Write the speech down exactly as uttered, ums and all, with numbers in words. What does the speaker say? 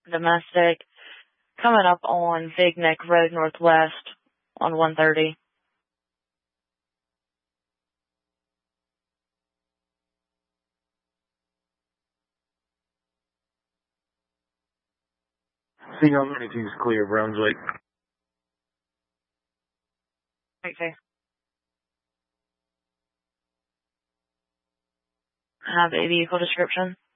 domestic, coming up on Big Neck Road Northwest on one thirty. C L ninety-two is clear, Brunswick. Okay. Have a vehicle description.